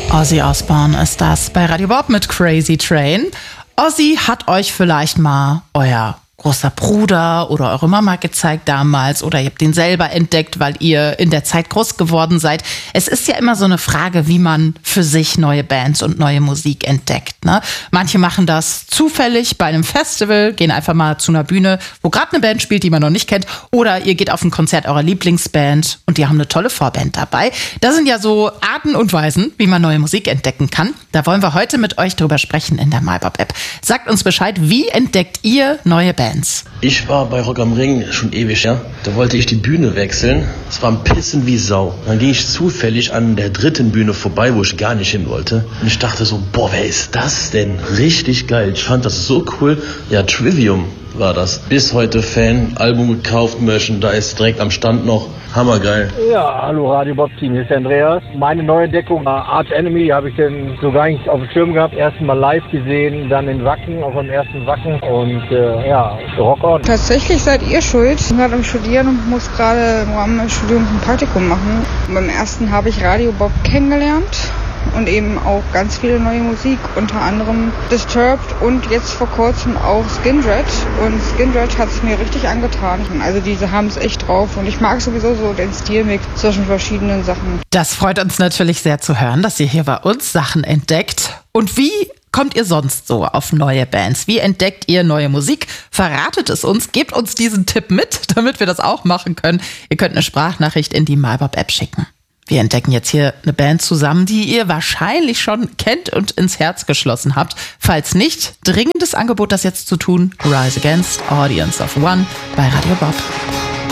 Ozzy Osbourne ist das bei Radio Bob mit Crazy Train. Ozzy hat euch vielleicht mal euer großer Bruder oder eure Mama gezeigt damals oder ihr habt ihn selber entdeckt, weil ihr in der Zeit groß geworden seid. Es ist ja immer so eine Frage, wie man für sich neue Bands und neue Musik entdeckt, ne? Manche machen das zufällig bei einem Festival, gehen einfach mal zu einer Bühne, wo gerade eine Band spielt, die man noch nicht kennt, oder ihr geht auf ein Konzert eurer Lieblingsband und die haben eine tolle Vorband dabei. Das sind ja so Arten und Weisen, wie man neue Musik entdecken kann. Da wollen wir heute mit euch drüber sprechen in der MyBob-App. Sagt uns Bescheid, wie entdeckt ihr neue Bands? Ich war bei Rock am Ring schon ewig, ja. Da wollte ich die Bühne wechseln. Es war ein Pissen wie Sau. Dann ging ich zufällig an der dritten Bühne vorbei, wo ich gar nicht hin wollte. Und ich dachte so, boah, wer ist das denn? Richtig geil. Ich fand das so cool. Ja, Trivium war das. Bis heute Fan, Album gekauft, Merchandise direkt am Stand noch. Hammergeil. Ja, hallo Radio Bob Team, hier ist der Andreas. Meine neue Entdeckung war Arch Enemy, habe ich denn so gar nicht auf dem Schirm gehabt. Erst mal live gesehen, dann in Wacken, auf dem ersten Wacken und Rock on. Tatsächlich seid ihr schuld. Ich bin gerade am Studieren und muss gerade im Rahmen des Studiums ein Praktikum machen. Und beim ersten habe ich Radio Bob kennengelernt. Und eben auch ganz viele neue Musik, unter anderem Disturbed und jetzt vor kurzem auch Skindred. Und Skindred hat es mir richtig angetan. Also diese haben es echt drauf und ich mag sowieso so den Stilmix zwischen verschiedenen Sachen. Das freut uns natürlich sehr zu hören, dass ihr hier bei uns Sachen entdeckt. Und wie kommt ihr sonst so auf neue Bands? Wie entdeckt ihr neue Musik? Verratet es uns, gebt uns diesen Tipp mit, damit wir das auch machen können. Ihr könnt eine Sprachnachricht in die MyBob-App schicken. Wir entdecken jetzt hier eine Band zusammen, die ihr wahrscheinlich schon kennt und ins Herz geschlossen habt. Falls nicht, dringendes Angebot, das jetzt zu tun. Rise Against, Audience of One bei Radio Bob.